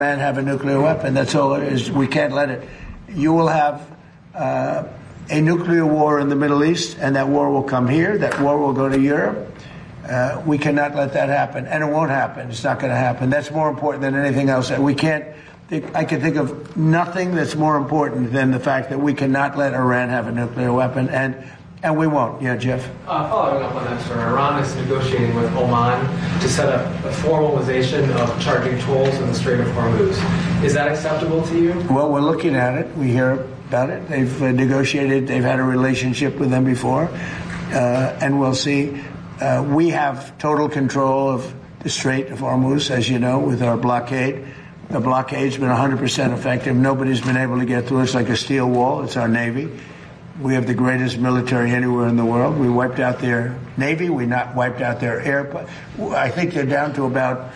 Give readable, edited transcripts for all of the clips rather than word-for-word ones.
and have a nuclear weapon. That's all it is. We can't let it. You will have a nuclear war in the Middle East, and that war will come here. That war will go to Europe. We cannot let that happen, and it won't happen. It's not going to happen. That's more important than anything else. We can't. I can think of nothing that's more important than the fact that we cannot let Iran have a nuclear weapon, and we won't. Yeah, Jeff? Following up on that, sir, Iran is negotiating with Oman to set up a formalization of charging tolls in the Strait of Hormuz. Is that acceptable to you? Well, we're looking at it. We hear about it. They've negotiated. They've had a relationship with them before, and we'll see. We have total control of the Strait of Hormuz, as you know, with our blockade. The blockade's been 100% effective. Nobody's been able to get through. It's like a steel wall. It's our Navy. We have the greatest military anywhere in the world. We wiped out their Navy. We not wiped out their air. I think they're down to about,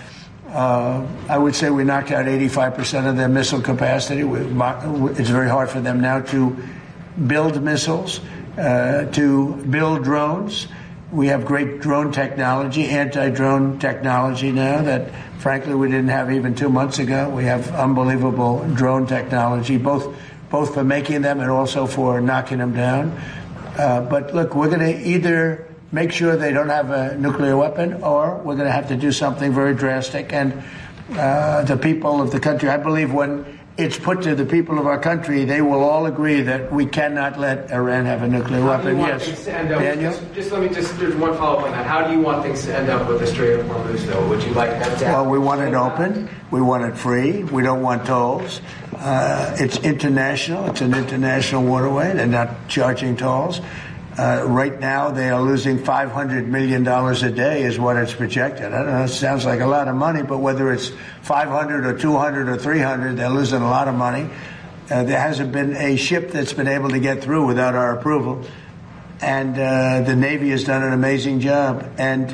I would say we knocked out 85% of their missile capacity. It's very hard for them now to build missiles, to build drones. We have great drone technology, anti-drone technology now that, frankly, we didn't have even 2 months ago. We have unbelievable drone technology, both for making them and also for knocking them down. But look, we're going to either make sure they don't have a nuclear weapon, or we're going to have to do something very drastic. And the people of the country, I believe when it's put to the people of our country, they will all agree that we cannot let Iran have a nuclear weapon. Yes. Daniel? Let me do one follow-up on that. How do you want things to end up with the Strait of Hormuz, though? Would you like them to Well, we want it open. We want it free. We don't want tolls. It's international. It's an international waterway. They're not charging tolls. Right now, they are losing $500 million a day is what it's projected. I don't know, it sounds like a lot of money, but whether it's 500 or 200 or 300, they're losing a lot of money. There hasn't been a ship that's been able to get through without our approval. And the Navy has done an amazing job. And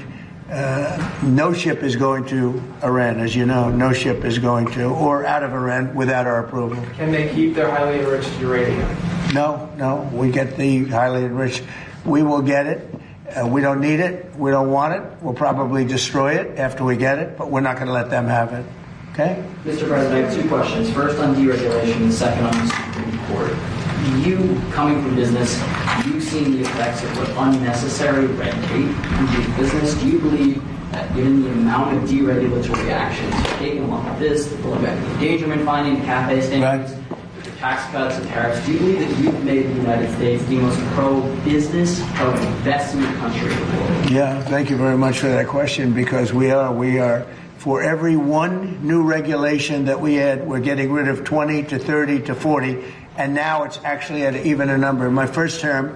no ship is going to Iran, as you know. No ship is going to, or out of Iran without our approval. Can they keep their highly enriched uranium? No, we get the highly enriched. We will get it. We don't need it. We don't want it. We'll probably destroy it after we get it, but we're not going to let them have it. Okay? Mr. President, I have two questions. First on deregulation, the second on the Supreme Court. You, coming from business, you've seen the effects of what unnecessary red tape can do to business. Do you believe that given the amount of deregulatory actions taken along with this, the pulling back the endangerment finding, the CAFE standards, the tax cuts and tariffs, do you believe that you've made the United States the most pro-business, pro-investment country in the world? Yeah, thank you very much for that question, because we are. For every one new regulation that we add, we're getting rid of 20 to 30 to 40, and now it's actually at even a number. In my first term,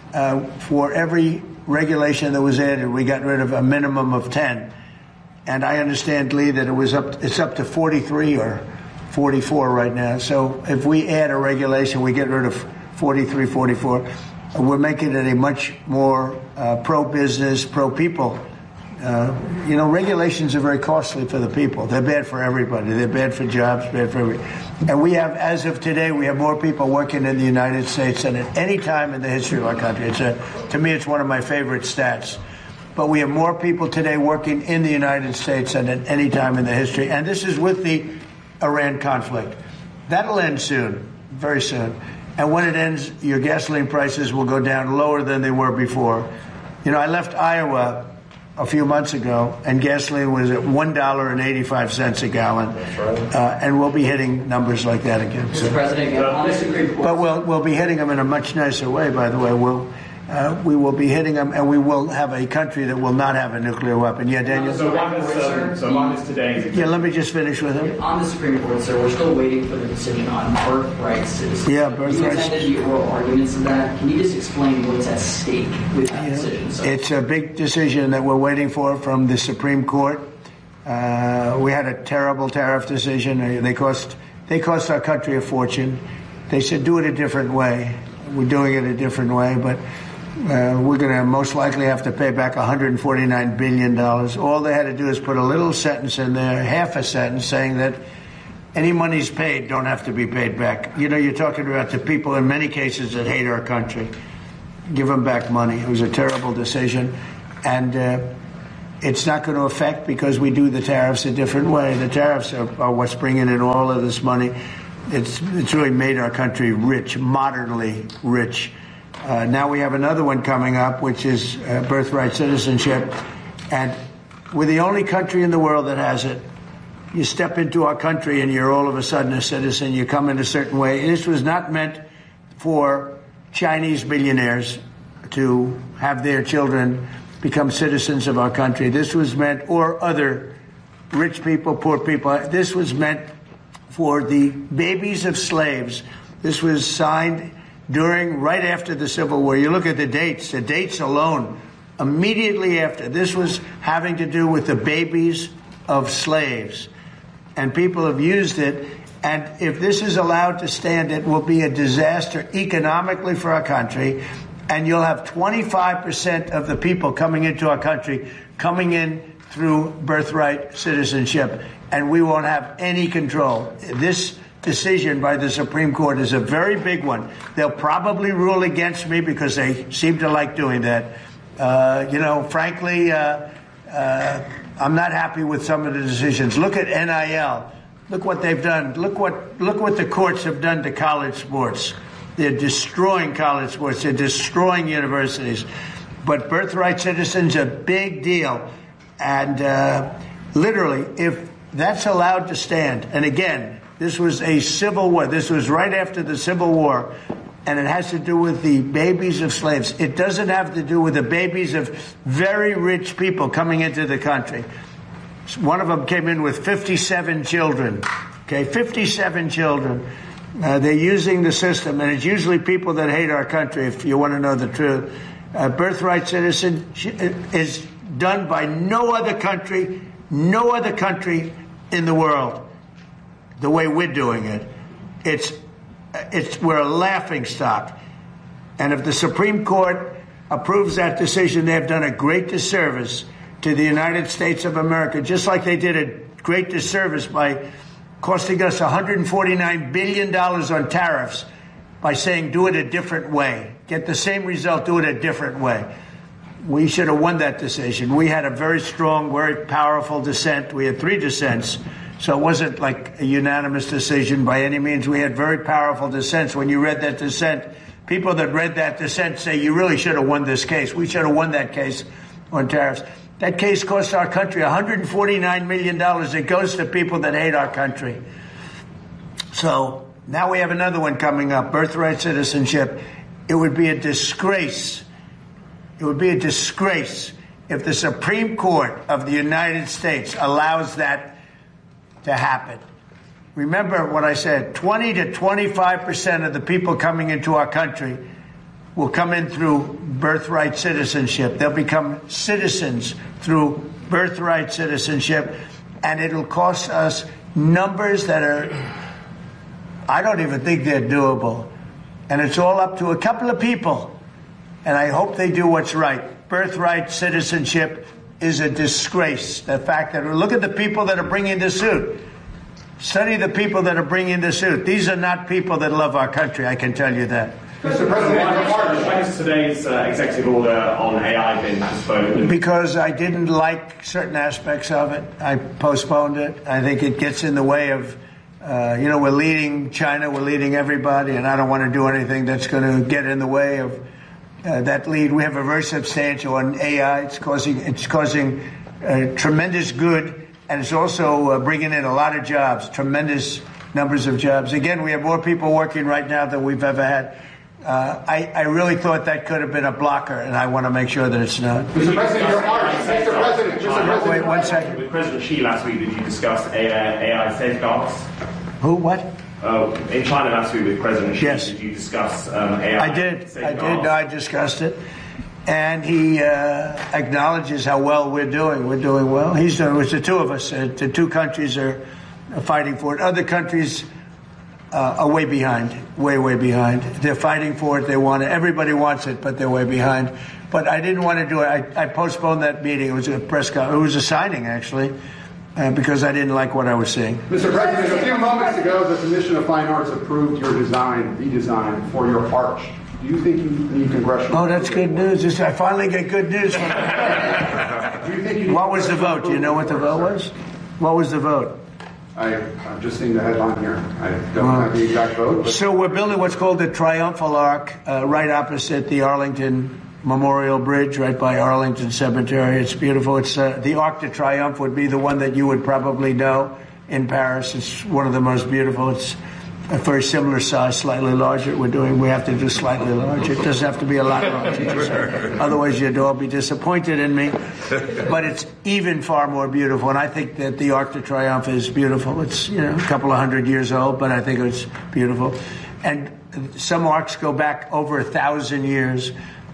for every regulation that was added, we got rid of a minimum of 10. And I understand, Lee, that it's up to 43 or 44 right now. So if we add a regulation, we get rid of 43, 44. We're making it a much more pro-business, pro-people. Regulations are very costly for the people. They're bad for everybody. They're bad for jobs, bad for everybody. And we have, as of today, we have more people working in the United States than at any time in the history of our country. To me, it's one of my favorite stats. But we have more people today working in the United States than at any time in the history. And this is with the Iran conflict. That'll end soon, very soon. And when it ends, your gasoline prices will go down lower than they were before. I left Iowa a few months ago, and gasoline was at $1.85 a gallon. That's right. And we'll be hitting numbers like that again. Mr. President, on the Supreme Court. But we'll be hitting them in a much nicer way, by the way. We will be hitting them, and we will have a country that will not have a nuclear weapon. Yeah, Daniel? So on is today. Yeah, let me just finish with him. On the Supreme Court, sir, we're still waiting for the decision on birthright citizenship. Yeah, birthright. You attended the oral arguments of that. Can you just explain what's at stake with that decision, sir? It's a big decision that we're waiting for from the Supreme Court. We had a terrible tariff decision. They cost our country a fortune. They said do it a different way. We're doing it a different way, but we're going to most likely have to pay back $149 billion. All they had to do is put a little sentence in there, half a sentence, saying that any monies paid don't have to be paid back. You're talking about the people in many cases that hate our country. Give them back money. It was a terrible decision. And It's not going to affect because we do the tariffs a different way. The tariffs are what's bringing in all of this money. It's really made our country rich, modernly rich. Now we have another one coming up, which is birthright citizenship. And we're the only country in the world that has it. You step into our country and you're all of a sudden a citizen. You come in a certain way. This was not meant for Chinese billionaires to have their children become citizens of our country. This was meant, or other rich people, poor people. This was meant for the babies of slaves. This was signed right after the Civil War. You look at the dates alone, immediately after. This was having to do with the babies of slaves. And people have used it. And if this is allowed to stand, it will be a disaster economically for our country. And you'll have 25% of the people coming into our country coming in through birthright citizenship. And we won't have any control. This decision by the Supreme Court is a very big one. They'll probably rule against me because they seem to like doing that. Frankly, I'm not happy with some of the decisions. Look at NIL. Look what they've done. Look what the courts have done to college sports. They're destroying college sports. They're destroying universities. But birthright citizens are a big deal. And literally, if that's allowed to stand, and again, this was a civil war. This was right after the Civil War. And it has to do with the babies of slaves. It doesn't have to do with the babies of very rich people coming into the country. One of them came in with 57 children. Okay, 57 children. They're using the system, and it's usually people that hate our country, if you want to know the truth. Birthright citizen is done by no other country in the world the way we're doing it. We're a laughingstock. And if the Supreme Court approves that decision, they have done a great disservice to the United States of America, just like they did a great disservice by costing us $149 billion on tariffs by saying do it a different way. Get the same result, do it a different way. We should have won that decision. We had a very strong, very powerful dissent. We had 3 dissents. So it wasn't like a unanimous decision by any means. We had very powerful dissents. When you read that dissent, people that read that dissent say you really should have won this case. We should have won that case on tariffs. That case cost our country $149 million. It goes to people that hate our country. So now we have another one coming up, birthright citizenship. It would be a disgrace. It would be a disgrace if the Supreme Court of the United States allows that to happen. Remember what I said, 20 to 25% of the people coming into our country will come in through birthright citizenship. They'll become citizens through birthright citizenship, and it'll cost us numbers that are, I don't even think they're doable. And it's all up to a couple of people, and I hope they do what's right. Birthright citizenship is a disgrace. The fact that, look at the people that are bringing the suit. Study the people that are bringing the suit. These are not people that love our country, I can tell you that. Mr. President, when is today's executive order on AI been postponed? Because I didn't like certain aspects of it. I postponed it. I think it gets in the way of, we're leading China, we're leading everybody, and I don't want to do anything that's going to get in the way of that lead. We have a very substantial on AI. It's causing tremendous good, and it's also bringing in a lot of jobs, tremendous numbers of jobs. Again, we have more people working right now than we've ever had. I really thought that could have been a blocker, and I want to make sure that it's not. Mr. President, wait 1 second. With President Xi last week, did you discuss AI safeguards? Who? What? In China last week with President Xi, yes. Did you discuss AI I did. safeguards? No, I discussed it. And he acknowledges how well we're doing. We're doing well. He's doing. It's the two of us. The 2 countries are fighting for it. Other countries are way behind, way behind. They're fighting for it. They want it. Everybody wants it, but they're way behind. But I didn't want to do it. I postponed that meeting. It was a press conference. It was a signing, actually, because I didn't like what I was seeing. Mr. President, a few moments ago, the Commission of Fine Arts approved your redesign for your arch. Do you think you need congressional? Oh, that's good news. I finally get good news from What was the vote? Do you know what the vote was? What was the vote? I've just seen the headline here. I don't have the exact vote. But So we're building what's called the Triumphal Arch right opposite the Arlington Memorial Bridge, right by Arlington Cemetery. It's beautiful. It's the Arc de Triomphe would be the one that you would probably know in Paris. It's one of the most beautiful. It's a very similar size, slightly larger. We have to do slightly larger. It doesn't have to be a lot larger. Otherwise, you'd all be disappointed in me. But it's even far more beautiful. And I think that the Arc de Triomphe is beautiful. It's, a couple of 100 years old, but I think it's beautiful. And some arcs go back over 1,000 years.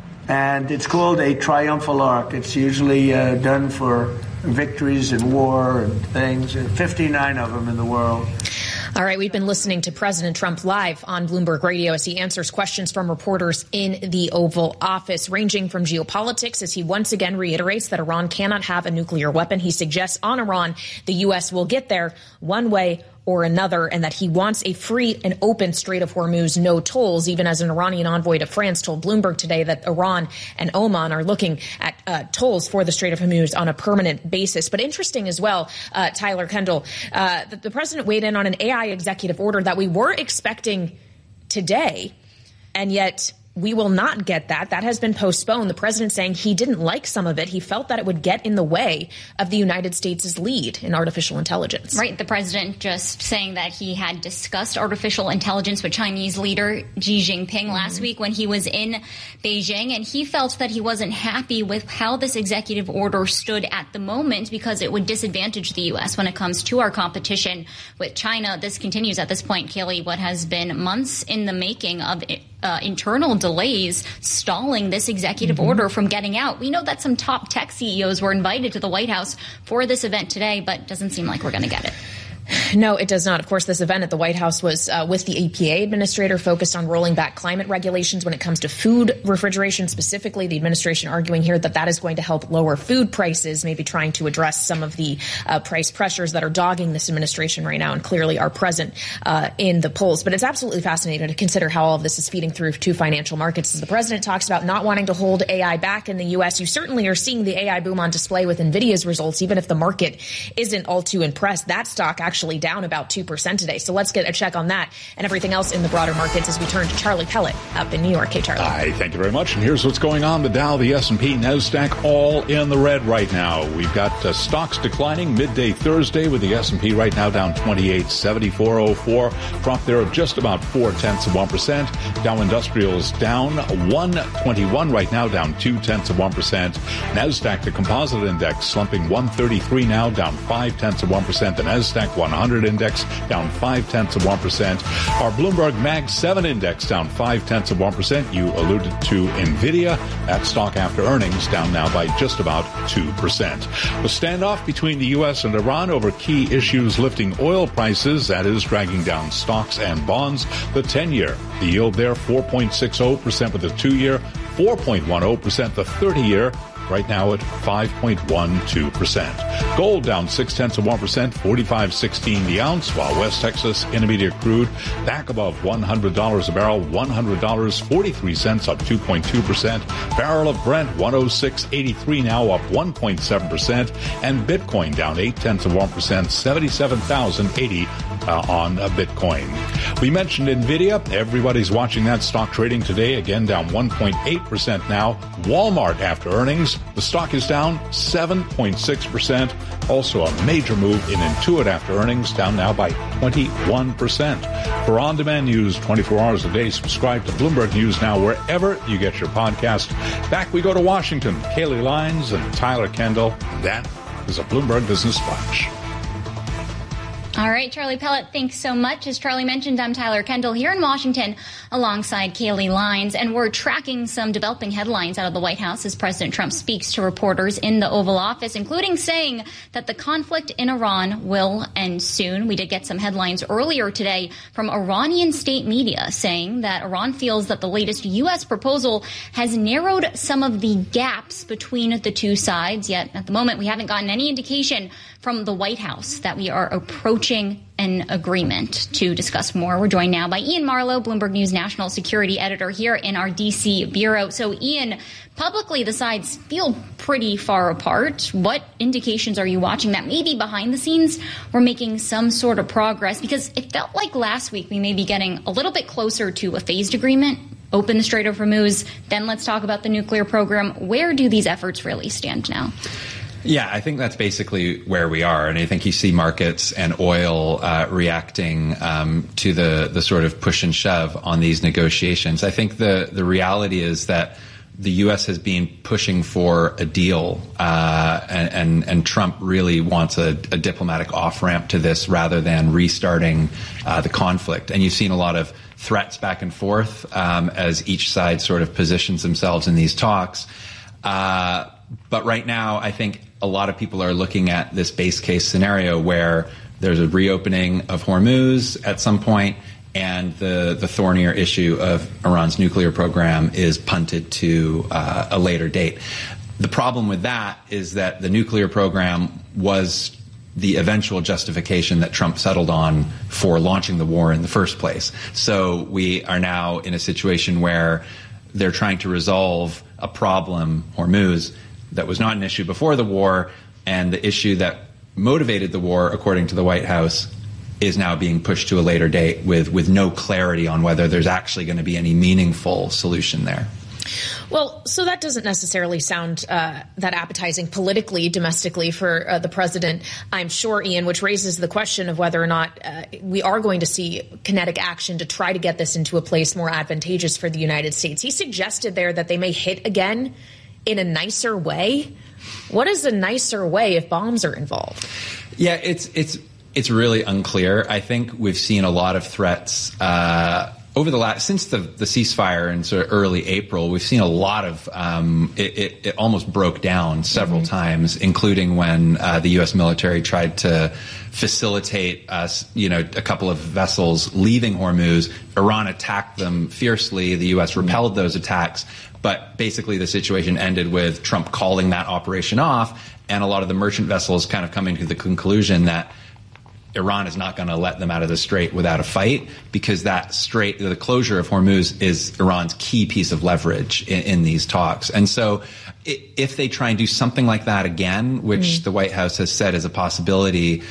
And it's called a triumphal arc. It's usually done for victories in war and things. 59 of them in the world. All right, we've been listening to President Trump live on Bloomberg Radio as he answers questions from reporters in the Oval Office, ranging from geopolitics as he once again reiterates that Iran cannot have a nuclear weapon. He suggests on Iran the U.S. will get there one way or another, and that he wants a free and open Strait of Hormuz, no tolls, even as an Iranian envoy to France told Bloomberg today that Iran and Oman are looking at tolls for the Strait of Hormuz on a permanent basis. But interesting as well, Tyler Kendall, the president weighed in on an AI executive order that we were expecting today, and yet we will not get that. That has been postponed. The president saying he didn't like some of it. He felt that it would get in the way of the United States' lead in artificial intelligence. Right. The president just saying that he had discussed artificial intelligence with Chinese leader Xi Jinping last week when he was in Beijing. And he felt that he wasn't happy with how this executive order stood at the moment because it would disadvantage the U.S. when it comes to our competition with China. This continues at this point, Kayleigh, what has been months in the making of internal delays stalling this executive order from getting out. We know that some top tech CEOs were invited to the White House for this event today, but it doesn't seem like we're going to get it. No, it does not. Of course, this event at the White House was with the EPA administrator focused on rolling back climate regulations when it comes to food refrigeration. Specifically, the administration arguing here that that is going to help lower food prices, maybe trying to address some of the price pressures that are dogging this administration right now and clearly are present in the polls. But it's absolutely fascinating to consider how all of this is feeding through to financial markets. As the president talks about not wanting to hold AI back in the U.S., you certainly are seeing the AI boom on display with NVIDIA's results, even if the market isn't all too impressed. That stock actually down about 2% today. So let's get a check on that and everything else in the broader markets as we turn to Charlie Pellet up in New York. Hey, Charlie. Hi, thank you very much. And here's what's going on. The Dow, the S&P, NASDAQ, all in the red right now. We've got stocks declining midday Thursday with the S&P right now down 28.7404. Drop there of just about 0.4%. Dow Industrials down 121 right now, down 0.2%. NASDAQ, the composite index, slumping 133 now, down 0.5%. The NASDAQ 100 index down 0.5%. Our Bloomberg Mag 7 index down 0.5%. You alluded to NVIDIA. That stock after earnings down now by just about 2%. The standoff between the U.S. and Iran over key issues lifting oil prices, that is dragging down stocks and bonds. The 10-year, the yield there 4.60% with the 2-year, 4.10% the 30-year. Right now at 5.12%. Gold down 0.6%, 45.16 the ounce, while West Texas Intermediate crude back above $100 a barrel, $100.43, up 2.2%. Barrel of Brent 106.83 now, up 1.7%, and Bitcoin down 0.8%, 77,080 on a Bitcoin. We mentioned NVIDIA. Everybody's watching that stock trading today, again down 1.8% now. Walmart after earnings. The stock is down 7.6%. Also a major move in Intuit after earnings, down now by 21%. For on-demand news 24 hours a day, subscribe to Bloomberg News Now wherever you get your podcast. Back we go to Washington. Kayleigh Lines and Tyler Kendall. That is a Bloomberg Business Flash. All right, Charlie Pellet, thanks so much. As Charlie mentioned, I'm Tyler Kendall here in Washington alongside Kayleigh Lines, and we're tracking some developing headlines out of the White House as President Trump speaks to reporters in the Oval Office, including saying that the conflict in Iran will end soon. We did get some headlines earlier today from Iranian state media saying that Iran feels that the latest U.S. proposal has narrowed some of the gaps between the two sides, yet at the moment we haven't gotten any indication from the White House that we are approaching reaching an agreement. To discuss more, we're joined now by Ian Marlowe, Bloomberg News national security editor here in our D.C. bureau. So, Ian, publicly the sides feel pretty far apart. What indications are you watching that maybe behind the scenes we're making some sort of progress? Because it felt like last week we may be getting a little bit closer to a phased agreement. Open the Strait of Hormuz, then let's talk about the nuclear program. Where do these efforts really stand now? Yeah, I think that's basically where we are. And I think you see markets and oil reacting to the sort of push and shove on these negotiations. I think the reality is that the U.S. has been pushing for a deal, and Trump really wants a diplomatic off-ramp to this rather than restarting the conflict. And you've seen a lot of threats back and forth as each side sort of positions themselves in these talks. But right now, I think a lot of people are looking at this base case scenario where there's a reopening of Hormuz at some point, and the thornier issue of Iran's nuclear program is punted to a later date. The problem with that is that the nuclear program was the eventual justification that Trump settled on for launching the war in the first place. So we are now in a situation where they're trying to resolve a problem, Hormuz, that was not an issue before the war, and the issue that motivated the war, according to the White House, is now being pushed to a later date with no clarity on whether there's actually going to be any meaningful solution there. Well, so that doesn't necessarily sound that appetizing politically, domestically for the president, I'm sure, Ian, which raises the question of whether or not we are going to see kinetic action to try to get this into a place more advantageous for the United States. He suggested there that they may hit again in a nicer way. What is a nicer way if bombs are involved? Yeah, it's really unclear. I think we've seen a lot of threats over since the ceasefire in sort of early April. We've seen a lot of it almost broke down several times, including when the U.S. military tried to facilitate a couple of vessels leaving Hormuz. Iran attacked them fiercely. The U.S. repelled those attacks. But basically the situation ended with Trump calling that operation off, and a lot of the merchant vessels kind of coming to the conclusion that Iran is not going to let them out of the strait without a fight, because that strait, the closure of Hormuz, is Iran's key piece of leverage in these talks. And so if they try and do something like that again, which the White House has said is a possibility,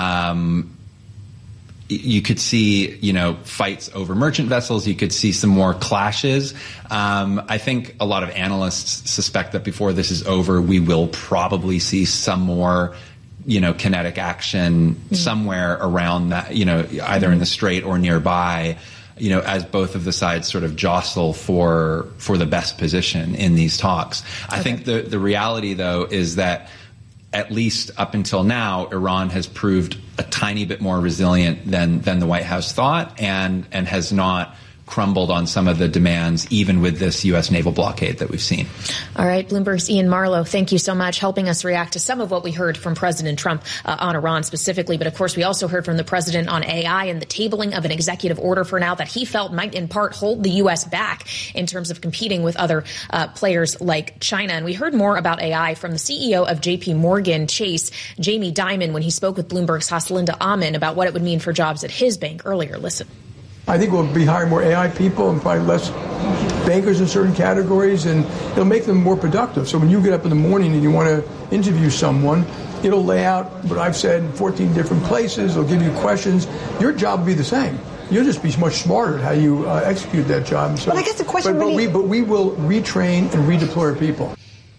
you could see, fights over merchant vessels. You could see some more clashes. I think a lot of analysts suspect that before this is over, we will probably see some more, kinetic action somewhere around that, either in the strait or nearby, as both of the sides sort of jostle for the best position in these talks. I think the reality, though, is that at least up until now, Iran has proved a tiny bit more resilient than the White House thought, and has not crumbled on some of the demands, even with this U.S. naval blockade that we've seen. All right, Bloomberg's Ian Marlowe, thank you so much, helping us react to some of what we heard from President Trump on Iran specifically. But of course, we also heard from the president on AI and the tabling of an executive order for now that he felt might in part hold the U.S. back in terms of competing with other players like China. And we heard more about AI from the CEO of J.P. Morgan Chase, Jamie Dimon, when he spoke with Bloomberg's Haslinda Amin about what it would mean for jobs at his bank earlier. Listen. I think we'll be hiring more AI people and probably less bankers in certain categories, and it'll make them more productive. So when you get up in the morning and you want to interview someone, it'll lay out what I've said in 14 different places. It'll give you questions. Your job will be the same. You'll just be much smarter at how you execute that job. So, but I guess the question but we will retrain and redeploy our people.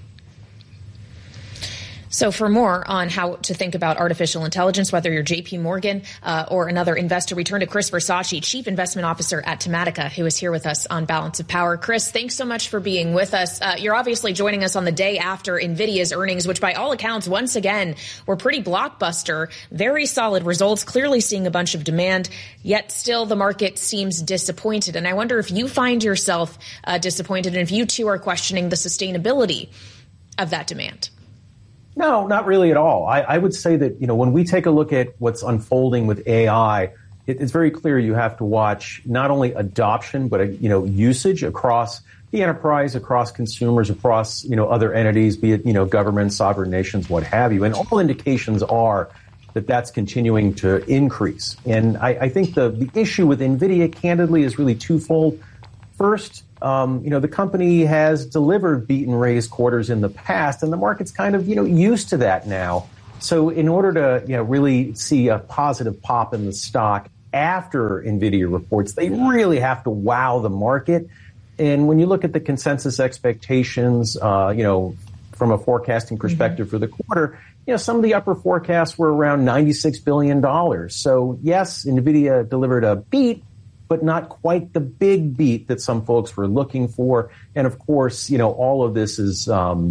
So for more on how to think about artificial intelligence, whether you're J.P. Morgan or another investor, we turn to Chris Versace, Chief Investment Officer at Tematica, who is here with us on Balance of Power. Chris, thanks so much for being with us. You're obviously joining us on the day after NVIDIA's earnings, which by all accounts, once again, were pretty blockbuster, very solid results, clearly seeing a bunch of demand, yet still the market seems disappointed. And I wonder if you find yourself disappointed and if you too are questioning the sustainability of that demand. No, not really at all. I would say that, when we take a look at what's unfolding with AI, it's very clear you have to watch not only adoption, but, usage across the enterprise, across consumers, across, other entities, be it, governments, sovereign nations, what have you. And all indications are that's continuing to increase. And I think the issue with NVIDIA, candidly, is really twofold. First, the company has delivered beat and raise quarters in the past, and the market's kind of, used to that now. So in order to, really see a positive pop in the stock after NVIDIA reports, they really have to wow the market. And when you look at the consensus expectations, from a forecasting perspective for the quarter, some of the upper forecasts were around $96 billion. So yes, NVIDIA delivered a beat, but not quite the big beat that some folks were looking for. And of course, all of this is,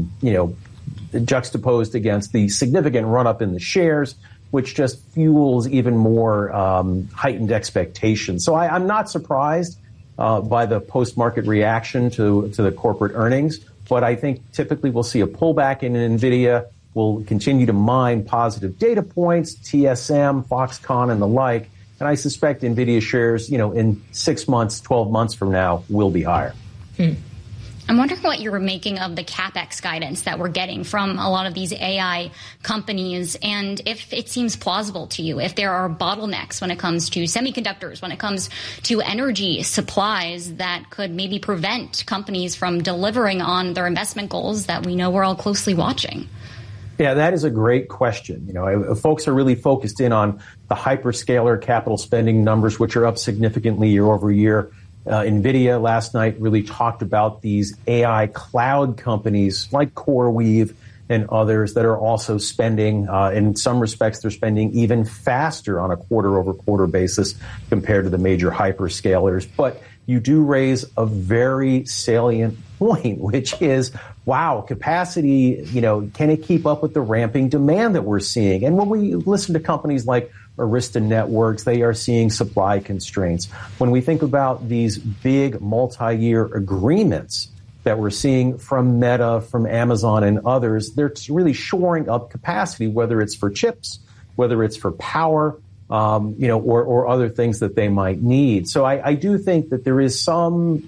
juxtaposed against the significant run-up in the shares, which just fuels even more heightened expectations. So I'm not surprised by the post-market reaction to the corporate earnings, but I think typically we'll see a pullback in NVIDIA. We'll continue to mine positive data points, TSM, Foxconn, and the like. And I suspect NVIDIA shares, in 6 months, 12 months from now, will be higher. I'm wondering what you're making of the CapEx guidance that we're getting from a lot of these AI companies, and if it seems plausible to you, if there are bottlenecks when it comes to semiconductors, when it comes to energy supplies that could maybe prevent companies from delivering on their investment goals that we know we're all closely watching. Yeah, that is a great question. Folks are really focused in on the hyperscaler capital spending numbers, which are up significantly year over year. NVIDIA last night really talked about these AI cloud companies like CoreWeave and others that are also spending. In some respects, they're spending even faster on a quarter-over-quarter basis compared to the major hyperscalers. But you do raise a very salient point, which is, wow, capacity, can it keep up with the ramping demand that we're seeing? And when we listen to companies like Arista Networks, they are seeing supply constraints. When we think about these big multi-year agreements that we're seeing from Meta, from Amazon, and others, they're really shoring up capacity, whether it's for chips, whether it's for power, or other things that they might need. So I do think that there is some,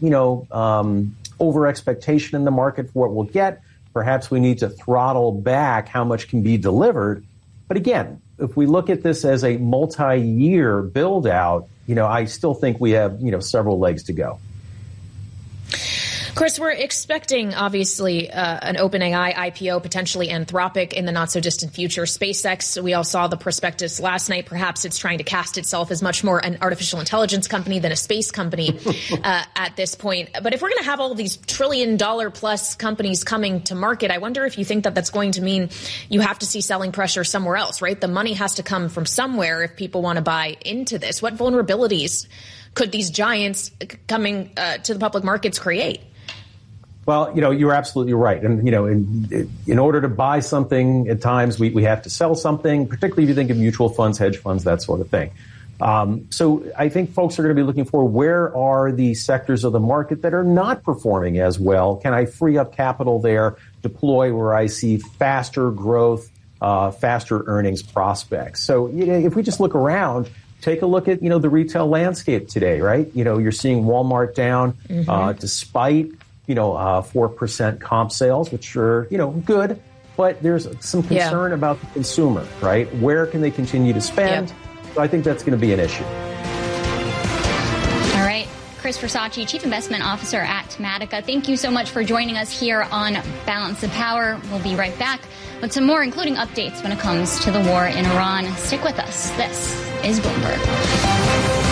over expectation in the market for what we'll get. Perhaps we need to throttle back how much can be delivered. But again, if we look at this as a multi-year build out, I still think we have, several legs to go. Chris, we're expecting, obviously, an OpenAI IPO, potentially Anthropic in the not-so-distant future. SpaceX, we all saw the prospectus last night. Perhaps it's trying to cast itself as much more an artificial intelligence company than a space company at this point. But if we're going to have all these trillion-dollar-plus companies coming to market, I wonder if you think that that's going to mean you have to see selling pressure somewhere else, right? The money has to come from somewhere if people want to buy into this. What vulnerabilities could these giants coming to the public markets create? Well, you're absolutely right. And, in order to buy something, at times we have to sell something, particularly if you think of mutual funds, hedge funds, that sort of thing. So I think folks are going to be looking for where are the sectors of the market that are not performing as well? Can I free up capital there, deploy where I see faster growth, faster earnings prospects? So, if we just look around, take a look at, the retail landscape today, right? You're seeing Walmart down, despite 4% comp sales, which are, good, but there's some concern about the consumer, right? Where can they continue to spend? Yep. So I think that's going to be an issue. All right. Chris Versace, Chief Investment Officer at Matica. Thank you so much for joining us here on Balance of Power. We'll be right back with some more, including updates when it comes to the war in Iran. Stick with us. This is Bloomberg.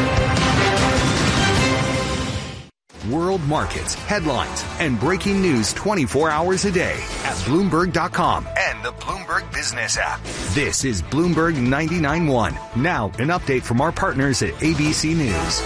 World markets, headlines, and breaking news 24 hours a day at Bloomberg.com and the Bloomberg Business app. This is Bloomberg 99.1. Now, an update from our partners at ABC News.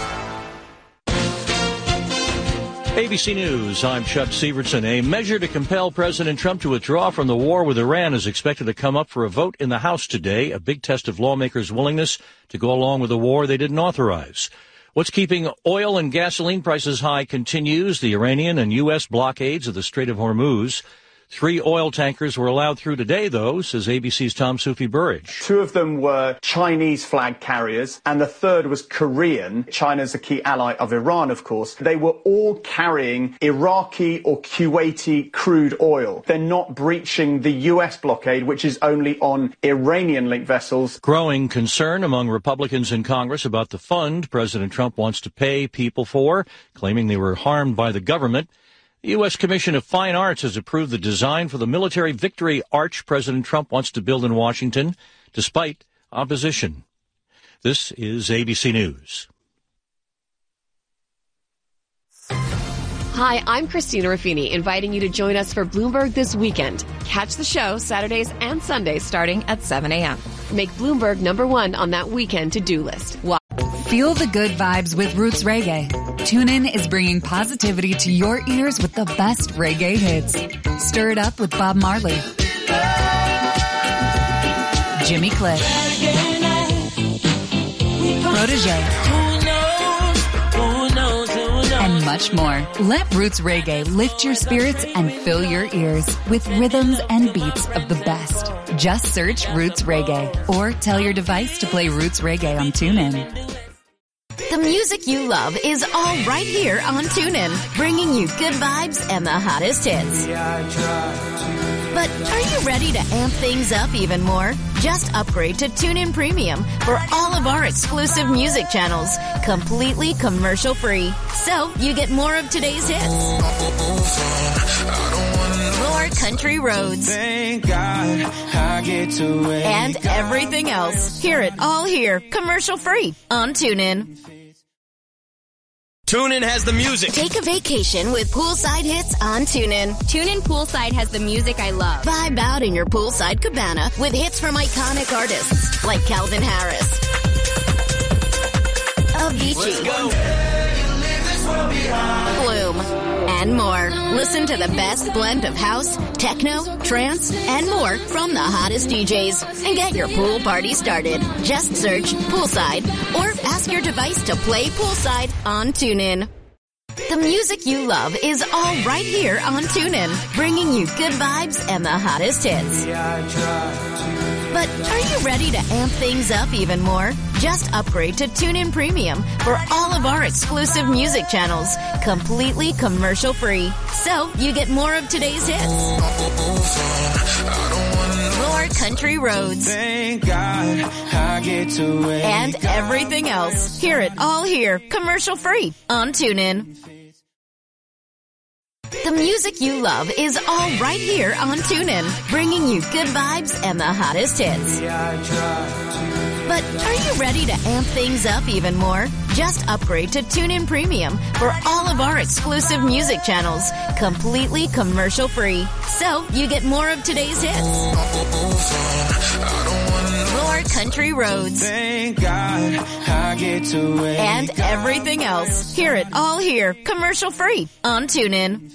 ABC News, I'm Chuck Sievertson. A measure to compel President Trump to withdraw from the war with Iran is expected to come up for a vote in the House today, a big test of lawmakers' willingness to go along with a war they didn't authorize. What's keeping oil and gasoline prices high continues, the Iranian and U.S. blockades of the Strait of Hormuz. 3 oil tankers were allowed through today, though, says ABC's Tom Soufi-Burridge. 2 of them were Chinese flag carriers, and the 3rd was Korean. China's a key ally of Iran, of course. They were all carrying Iraqi or Kuwaiti crude oil. They're not breaching the U.S. blockade, which is only on Iranian-linked vessels. Growing concern among Republicans in Congress about the fund President Trump wants to pay people for, claiming they were harmed by the government. The U.S. Commission of Fine Arts has approved the design for the military victory arch President Trump wants to build in Washington, despite opposition. This is ABC News. Hi, I'm Christina Ruffini, inviting you to join us for Bloomberg This Weekend. Catch the show Saturdays and Sundays starting at 7 a.m. Make Bloomberg #1 on that weekend to-do list. Feel the good vibes with Roots Reggae. TuneIn is bringing positivity to your ears with the best reggae hits. Stir it up with Bob Marley, Jimmy Cliff, Protégé, and much more. Let Roots Reggae lift your spirits and fill your ears with rhythms and beats of the best. Just search Roots Reggae or tell your device to play Roots Reggae on TuneIn. The music you love is all right here on TuneIn, bringing you good vibes and the hottest hits. But are you ready to amp things up even more? Just upgrade to TuneIn Premium for all of our exclusive music channels, completely commercial-free. So you get more of today's hits, more country roads, and everything else. Hear it all here, commercial-free on TuneIn. TuneIn has the music. Take a vacation with poolside hits on TuneIn. TuneIn Poolside has the music I love. Vibe out in your poolside cabana with hits from iconic artists like Calvin Harris, Avicii, Flume, and more. Listen to the best blend of house, techno, trance, and more from the hottest DJs and get your pool party started. Just search Poolside or ask your device to play Poolside on TuneIn. The music you love is all right here on TuneIn, bringing you good vibes and the hottest hits. But are you ready to amp things up even more? Just upgrade to TuneIn Premium for all of our exclusive music channels, completely commercial-free. So you get more of today's hits, more country roads, and everything else. Hear it all here, commercial-free on TuneIn. The music you love is all right here on TuneIn, bringing you good vibes and the hottest hits. But are you ready to amp things up even more? Just upgrade to TuneIn Premium for all of our exclusive music channels, completely commercial-free. So you get more of today's hits, more country roads, and everything else. Hear it all here, commercial-free on TuneIn.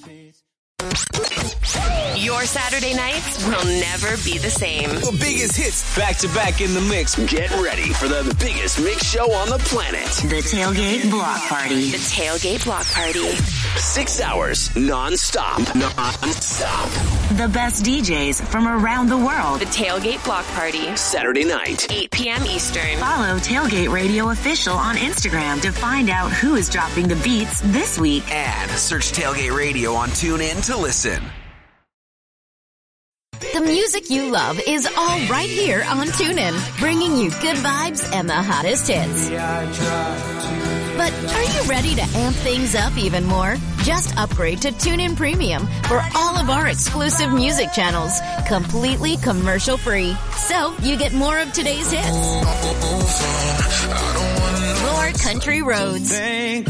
Your Saturday nights will never be the same. The biggest hits back to back in the mix. Get ready for the biggest mix show on the planet. The Tailgate Block Party. The Tailgate Block Party. 6 hours non-stop. Non-stop. The best DJs from around the world. The Tailgate Block Party. Saturday night, 8 p.m. Eastern. Follow Tailgate Radio Official on Instagram to find out who is dropping the beats this week. And search Tailgate Radio on TuneIn to listen. The music you love is all right here on TuneIn, bringing you good vibes and the hottest hits. But are you ready to amp things up even more? Just upgrade to TuneIn Premium for all of our exclusive music channels, completely commercial-free. So you get more of today's hits, more country roads, and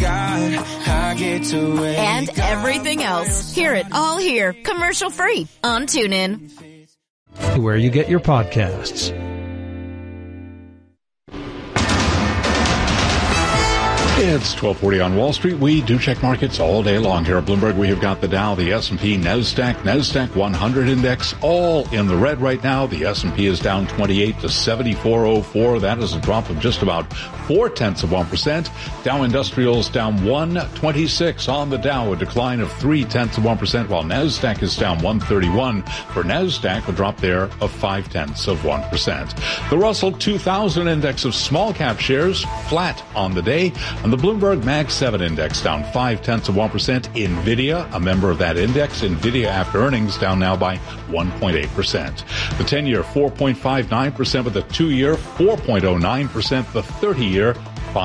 everything else. Hear it all here, commercial-free on TuneIn. Where you get your podcasts. It's 12:40 on Wall Street. We do check markets all day long here at Bloomberg. We have got the Dow, the S&P, NASDAQ 100 index, all in the red right now. The S&P is down 28 to 74.04. That is a drop of just about 0.4%. Dow Industrials down 126 on the Dow, a decline of 0.3%, while NASDAQ is down 131. For NASDAQ, a drop there of 0.5%. The Russell 2000 index of small cap shares flat on the day. And the Bloomberg Mag 7 index down 0.5%. NVIDIA, a member of that index, NVIDIA after earnings down now by 1.8%. The 10-year 4.59%, with the 2-year 4.09%, the 30-year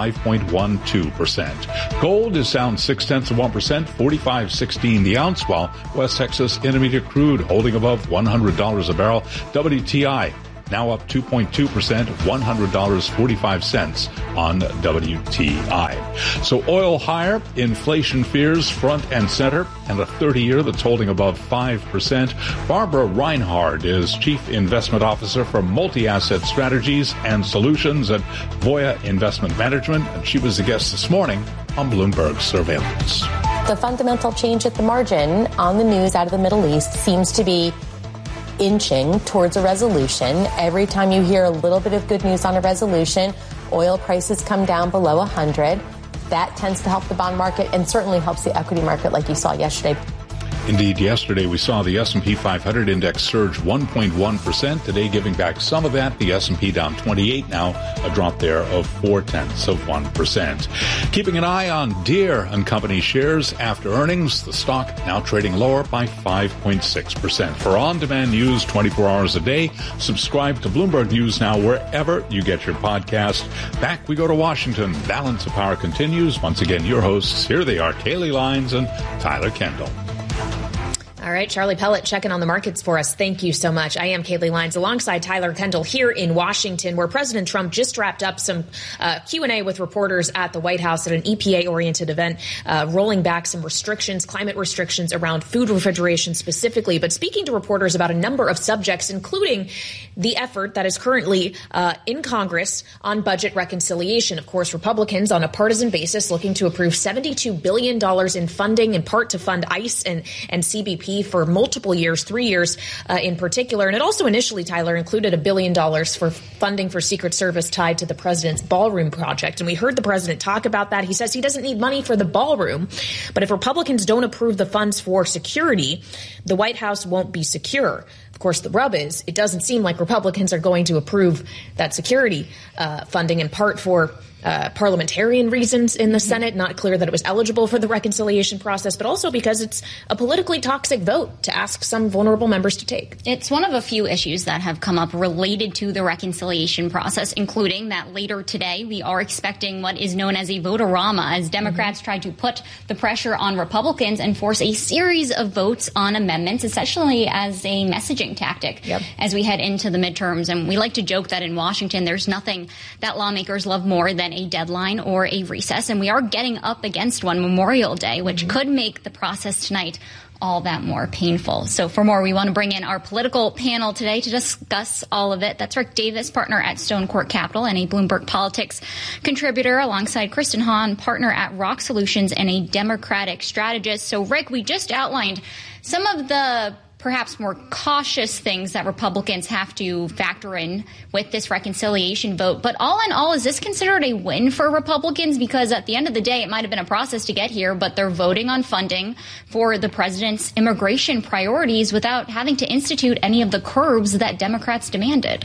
5.12%. Gold is down 0.6%, $45.16 the ounce, while West Texas Intermediate crude holding above $100 a barrel. WTI now up 2.2%, $100.45 on WTI. So oil higher, inflation fears front and center, and a 30-year that's holding above 5%. Barbara Reinhard is Chief Investment Officer for Multi-Asset Strategies and Solutions at Voya Investment Management, and she was the guest this morning on Bloomberg Surveillance. The fundamental change at the margin on the news out of the Middle East seems to be inching towards a resolution. Every time you hear a little bit of good news on a resolution, oil prices come down below 100. That tends to help the bond market and certainly helps the equity market like you saw yesterday. Indeed, yesterday we saw the S&P 500 index surge 1.1%. Today, giving back some of that, the S&P down 28 now, a drop there of 0.4%. Keeping an eye on Deere & Company shares after earnings, the stock now trading lower by 5.6%. For on-demand news 24 hours a day, subscribe to Bloomberg News Now wherever you get your podcast. Back we go to Washington. Balance of Power continues. Once again, your hosts, here they are, Kaylee Lyons and Tyler Kendall. All right, Charlie Pellet checking on the markets for us. Thank you so much. I am Kaylee Lyons alongside Tyler Kendall here in Washington, where President Trump just wrapped up some Q&A with reporters at the White House at an EPA-oriented event, rolling back some restrictions, climate restrictions around food refrigeration specifically, but speaking to reporters about a number of subjects, including the effort that is currently in Congress on budget reconciliation. Of course, Republicans on a partisan basis looking to approve $72 billion in funding, in part to fund ICE and CBP for multiple years, 3 years in particular. And it also initially, Tyler, included $1 billion for funding for Secret Service tied to the president's ballroom project. And we heard the president talk about that. He says he doesn't need money for the ballroom, but if Republicans don't approve the funds for security, the White House won't be secure. Of course, the rub is it doesn't seem like Republicans are going to approve that security funding, in part for parliamentarian reasons in the Senate. Not clear that it was eligible for the reconciliation process, but also because it's a politically toxic vote to ask some vulnerable members to take. It's one of a few issues that have come up related to the reconciliation process, including that later today we are expecting what is known as a vote-a-rama, as Democrats try to put the pressure on Republicans and force a series of votes on amendments, essentially as a messaging tactic as we head into the midterms. And we like to joke that in Washington there's nothing that lawmakers love more than a deadline or a recess, and we are getting up against one, Memorial Day, which could make the process tonight all that more painful. So for more, we want to bring in our political panel today to discuss all of it. That's Rick Davis, partner at Stone Court Capital and a Bloomberg Politics contributor, alongside Kristen Hahn, partner at Rock Solutions and a Democratic strategist. So Rick, we just outlined some of the perhaps more cautious things that Republicans have to factor in with this reconciliation vote. But all in all, is this considered a win for Republicans? Because at the end of the day, it might have been a process to get here, but they're voting on funding for the president's immigration priorities without having to institute any of the curbs that Democrats demanded.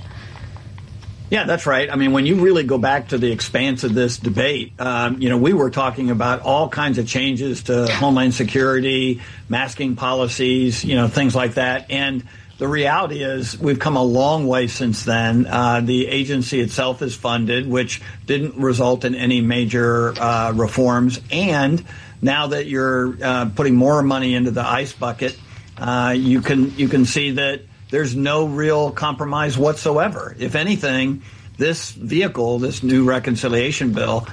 Yeah, that's right. I mean, when you really go back to the expanse of this debate, we were talking about all kinds of changes to Homeland Security, masking policies, things like that. And the reality is we've come a long way since then. The agency itself is funded, which didn't result in any major reforms. And now that you're putting more money into the ICE bucket, you can see that there's no real compromise whatsoever. If anything, this vehicle, this new reconciliation bill,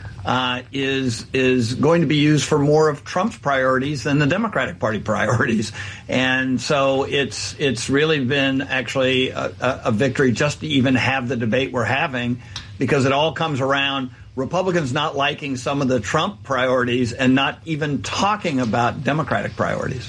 is going to be used for more of Trump's priorities than the Democratic Party priorities. And so it's really been actually a victory just to even have the debate we're having, because it all comes around Republicans not liking some of the Trump priorities and not even talking about Democratic priorities?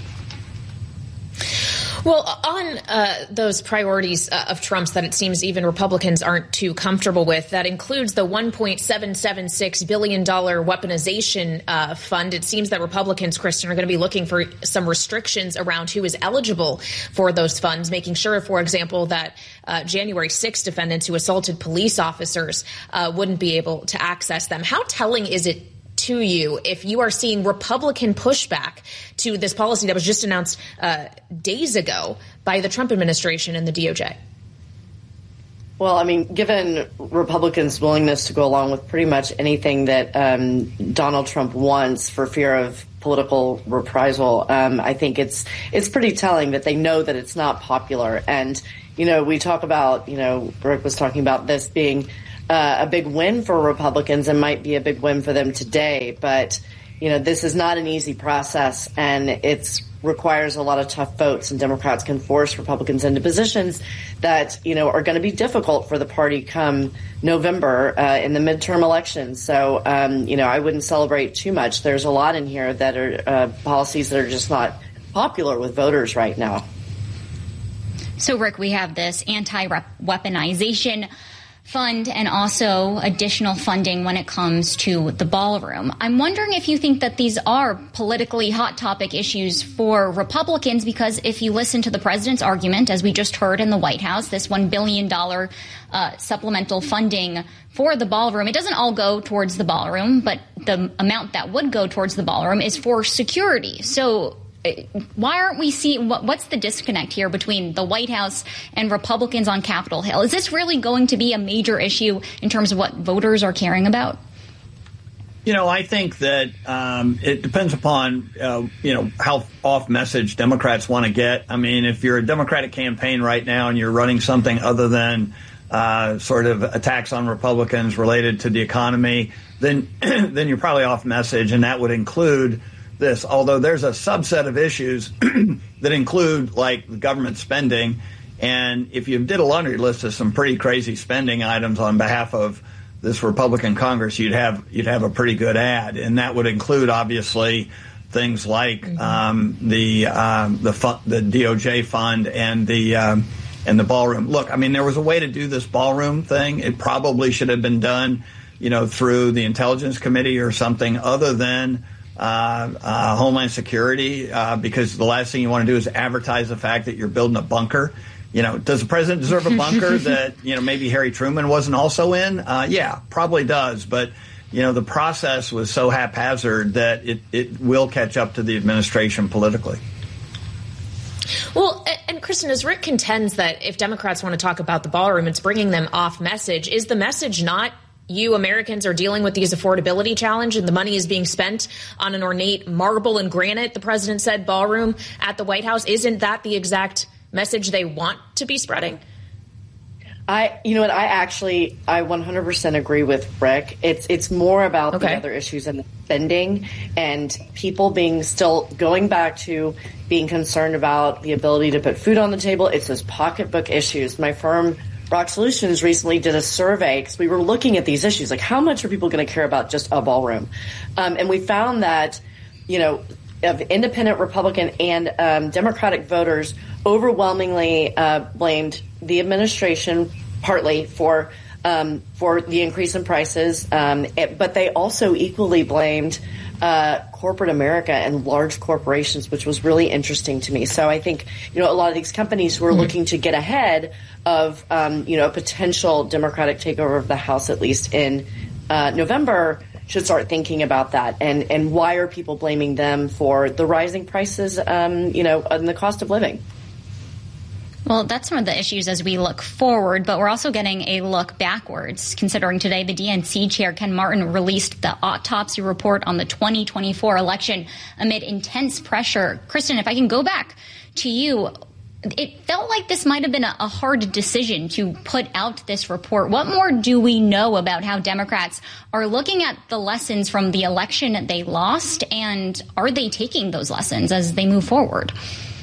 Well, on those priorities of Trump's that it seems even Republicans aren't too comfortable with, that includes the $1.776 billion weaponization fund. It seems that Republicans, Kristen, are going to be looking for some restrictions around who is eligible for those funds, making sure, for example, that January 6 defendants who assaulted police officers wouldn't be able to access them. How telling is it to you if you are seeing Republican pushback to this policy that was just announced days ago by the Trump administration and the DOJ? Well, I mean, given Republicans' willingness to go along with pretty much anything that Donald Trump wants for fear of political reprisal, I think it's pretty telling that they know that it's not popular. And, we talk about, Rick was talking about this being a big win for Republicans and might be a big win for them today. But, this is not an easy process, and it requires a lot of tough votes, and Democrats can force Republicans into positions that, are going to be difficult for the party come November in the midterm elections. So, I wouldn't celebrate too much. There's a lot in here that are policies that are just not popular with voters right now. So, Rick, we have this anti-weaponization fund and also additional funding when it comes to the ballroom. I'm wondering if you think that these are politically hot topic issues for Republicans, because if you listen to the president's argument, as we just heard in the White House, this $1 billion supplemental funding for the ballroom, it doesn't all go towards the ballroom, but the amount that would go towards the ballroom is for security. So why aren't we seeing what's the disconnect here between the White House and Republicans on Capitol Hill? Is this really going to be a major issue in terms of what voters are caring about? I think that it depends upon, how off message Democrats want to get. I mean, if you're a Democratic campaign right now and you're running something other than sort of attacks on Republicans related to the economy, then you're probably off message, and that would include this, although there's a subset of issues that include like government spending. And if you did a laundry list of some pretty crazy spending items on behalf of this Republican Congress, you'd have a pretty good ad. And that would include, obviously, things like the DOJ fund and the ballroom. Look, I mean, there was a way to do this ballroom thing. It probably should have been done, through the Intelligence Committee or something other than Homeland Security, because the last thing you want to do is advertise the fact that you're building a bunker. Does the president deserve a bunker that, maybe Harry Truman wasn't also in? Yeah, probably does. But, the process was so haphazard that it will catch up to the administration politically. Well, and Kristen, as Rick contends that if Democrats want to talk about the ballroom, it's bringing them off message. Is the message not you Americans are dealing with these affordability challenge and the money is being spent on an ornate marble and granite, the president said, ballroom at the White House? Isn't that the exact message they want to be spreading? I 100% agree with Rick. It's more about the other issues and the spending and people being still going back to being concerned about the ability to put food on the table. It's those pocketbook issues. My firm, Rock Solutions, recently did a survey because we were looking at these issues, like how much are people going to care about just a ballroom? And we found that, of independent Republican and Democratic voters overwhelmingly blamed the administration partly for the increase in prices, but they also equally blamed corporate America and large corporations, which was really interesting to me. So I think, a lot of these companies who are looking to get ahead of, a potential Democratic takeover of the House, at least in November, should start thinking about that. And why are people blaming them for the rising prices, and the cost of living? Well, that's one of the issues as we look forward, but we're also getting a look backwards, considering today the DNC chair, Ken Martin, released the autopsy report on the 2024 election amid intense pressure. Kristen, if I can go back to you, it felt like this might have been a hard decision to put out this report. What more do we know about how Democrats are looking at the lessons from the election that they lost, and are they taking those lessons as they move forward?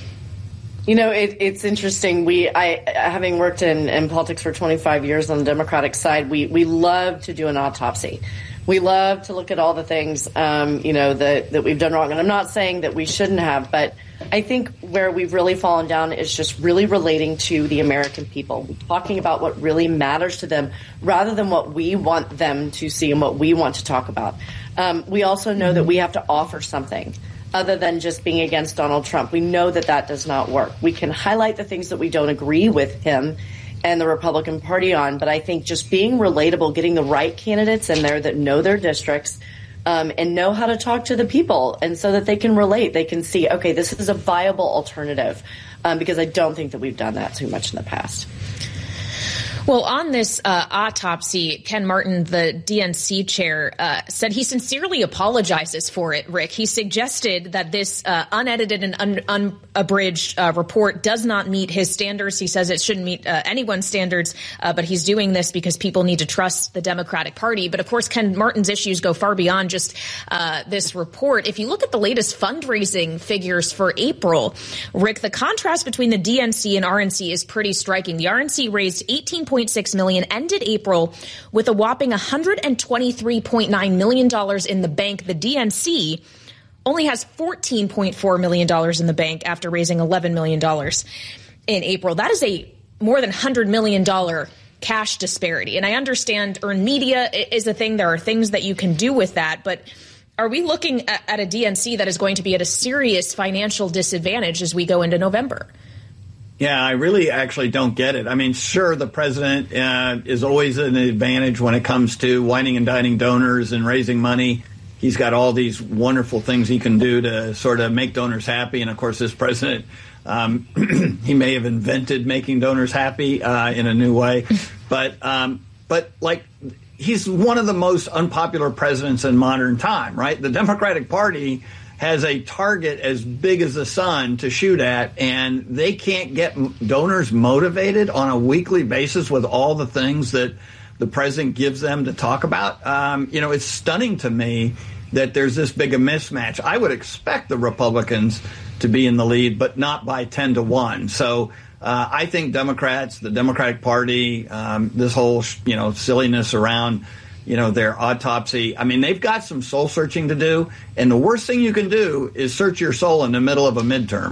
It's interesting. Having worked in politics for 25 years on the Democratic side, we love to do an autopsy. We love to look at all the things, that we've done wrong. And I'm not saying that we shouldn't have, but I think where we've really fallen down is just really relating to the American people, talking about what really matters to them rather than what we want them to see and what we want to talk about. We also know that we have to offer something other than just being against Donald Trump. We know that that does not work. We can highlight the things that we don't agree with him and the Republican Party on, but I think just being relatable, getting the right candidates in there that know their districts, and know how to talk to the people, and so that they can relate. They can see, okay, this is a viable alternative, because I don't think that we've done that too much in the past. Well, on this autopsy, Ken Martin, the DNC chair, said he sincerely apologizes for it, Rick. He suggested that this unedited and unabridged report does not meet his standards. He says it shouldn't meet anyone's standards, but he's doing this because people need to trust the Democratic Party. But, of course, Ken Martin's issues go far beyond just this report. If you look at the latest fundraising figures for April, Rick, the contrast between the DNC and RNC is pretty striking. The RNC raised $18.6 million, ended April with a whopping $123.9 million in the bank. The DNC only has $14.4 million in the bank after raising $11 million in April. That is a more than $100 million cash disparity. And I understand earned media is a thing. There are things that you can do with that. But are we looking at a DNC that is going to be at a serious financial disadvantage as we go into November? Yeah, I really actually don't get it. I mean, sure, the president is always an advantage when it comes to wining and dining donors and raising money. He's got all these wonderful things he can do to sort of make donors happy. And, of course, this president, he may have invented making donors happy in a new way. But like, he's one of the most unpopular presidents in modern time, right? The Democratic Party has a target as big as the sun to shoot at, and they can't get donors motivated on a weekly basis with all the things that the president gives them to talk about. It's stunning to me that there's this big a mismatch. I would expect the Republicans to be in the lead, but not by 10-1. So I think Democrats, the Democratic Party, this whole, silliness around their autopsy. I mean, they've got some soul searching to do. And the worst thing you can do is search your soul in the middle of a midterm.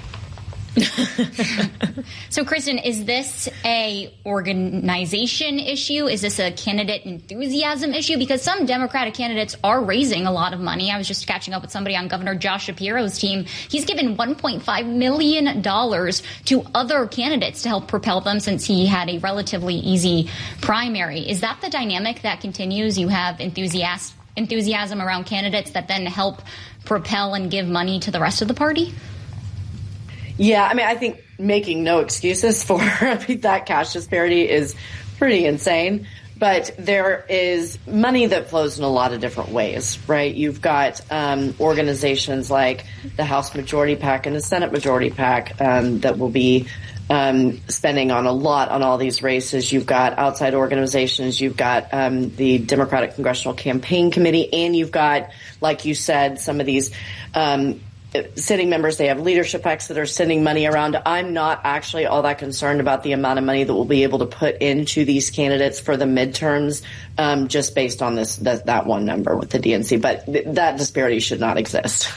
So, Kristen, is this a organization issue? Is this a candidate enthusiasm issue? Because some Democratic candidates are raising a lot of money. I was just catching up with somebody on Governor Josh Shapiro's team. He's given $1.5 million to other candidates to help propel them since he had a relatively easy primary. Is that the dynamic that continues? You have enthusiasm around candidates that then help propel and give money to the rest of the party? Yeah, I mean, I think making no excuses for that cash disparity is pretty insane. But there is money that flows in a lot of different ways, right? You've got organizations like the House Majority PAC and the Senate Majority PAC that will be spending on a lot on all these races. You've got outside organizations. You've got the Democratic Congressional Campaign Committee. And you've got, like you said, some of these sitting members. They have leadership PACs that are sending money around. I'm not actually all that concerned about the amount of money that we'll be able to put into these candidates for the midterms, just based on that one number with the DNC. But that disparity should not exist.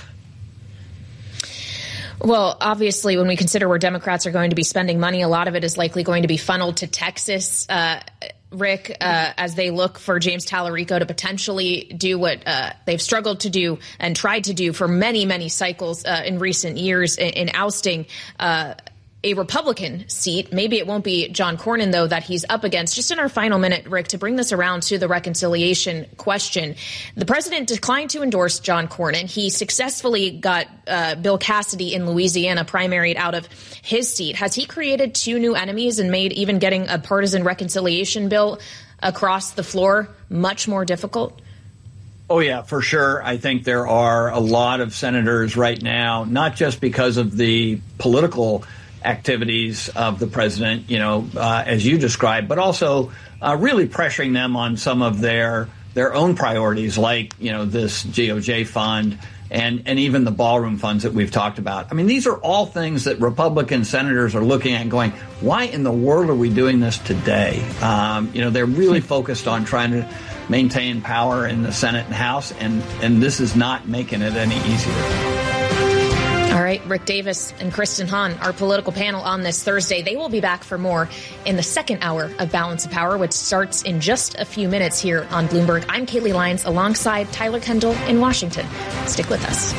Well, obviously, when we consider where Democrats are going to be spending money, a lot of it is likely going to be funneled to Texas, Rick, as they look for James Tallarico to potentially do what they've struggled to do and tried to do for many, many cycles in recent years in ousting a Republican seat. Maybe it won't be John Cornyn, though, that he's up against. Just in our final minute, Rick, to bring this around to the reconciliation question, the president declined to endorse John Cornyn. He successfully got Bill Cassidy in Louisiana primaried out of his seat. Has he created two new enemies and made even getting a partisan reconciliation bill across the floor much more difficult? Oh, yeah, for sure. I think there are a lot of senators right now, not just because of the political activities of the president, as you described, but also really pressuring them on some of their own priorities, like, this GOJ fund and even the ballroom funds that we've talked about. I mean, these are all things that Republican senators are looking at and going, why in the world are we doing this today? They're really focused on trying to maintain power in the Senate and House, and this is not making it any easier. All right, Rick Davis and Kristen Hahn, our political panel on this Thursday. They will be back for more in the second hour of Balance of Power, which starts in just a few minutes here on Bloomberg. I'm Kaylee Lyons alongside Tyler Kendall in Washington. Stick with us.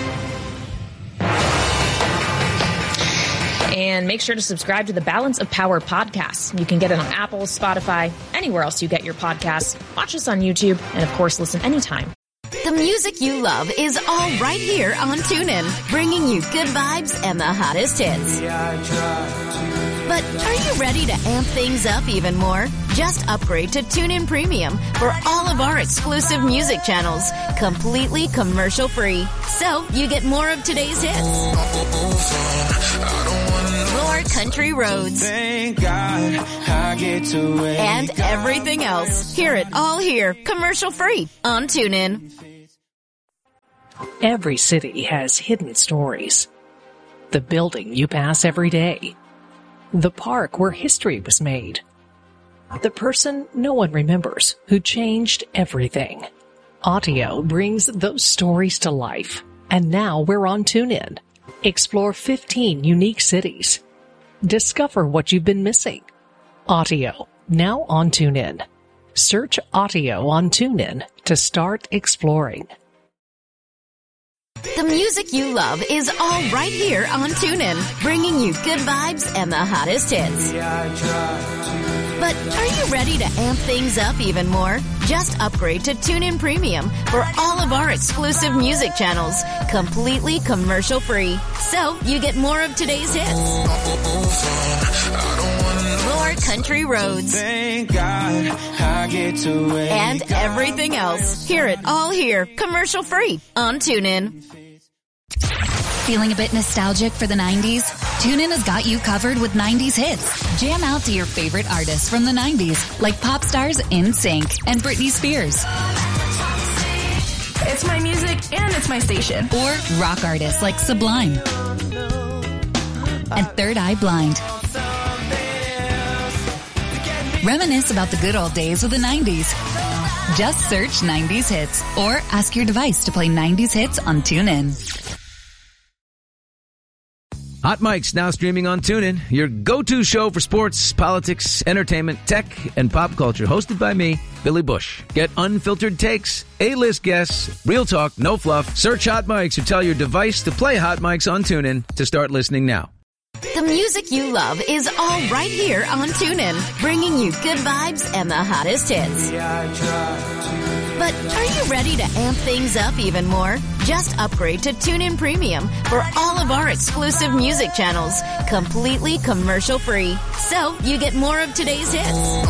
And make sure to subscribe to the Balance of Power podcast. You can get it on Apple, Spotify, anywhere else you get your podcasts. Watch us on YouTube, and of course, listen anytime. The music you love is all right here on TuneIn, bringing you good vibes and the hottest hits. But are you ready to amp things up even more? Just upgrade to TuneIn Premium for all of our exclusive music channels, completely commercial-free. So you get more of today's hits. More country roads. Thank God I get to wake and everything else. Hear it all here, commercial-free on TuneIn. Every city has hidden stories. The building you pass every day. The park where history was made. The person no one remembers who changed everything. Audio brings those stories to life. And now we're on TuneIn. Explore 15 unique cities. Discover what you've been missing. Audio, now on TuneIn. Search Audio on TuneIn to start exploring. The music you love is all right here on TuneIn, bringing you good vibes and the hottest hits. But are you ready to amp things up even more? Just upgrade to TuneIn Premium for all of our exclusive music channels, completely commercial-free. So you get more of today's hits. More country roads. Thank God I get to wake and everything else. Hear it all here, commercial-free on TuneIn. Feeling a bit nostalgic for the 90s? TuneIn has got you covered with 90s hits. Jam out to your favorite artists from the 90s, like pop stars NSYNC and Britney Spears. It's my music and it's my station. Or rock artists like Sublime and Third Eye Blind. Reminisce about the good old days with the 90s. Just search 90s hits or ask your device to play 90s hits on TuneIn. Hot Mic's now streaming on TuneIn, your go-to show for sports, politics, entertainment, tech, and pop culture. Hosted by me, Billy Bush. Get unfiltered takes, A-list guests, real talk, no fluff. Search Hot Mic's or tell your device to play Hot Mic's on TuneIn to start listening now. The music you love is all right here on TuneIn, bringing you good vibes and the hottest hits. But are you ready to amp things up even more? Just upgrade to TuneIn Premium for all of our exclusive music channels, completely commercial-free. So you get more of today's hits.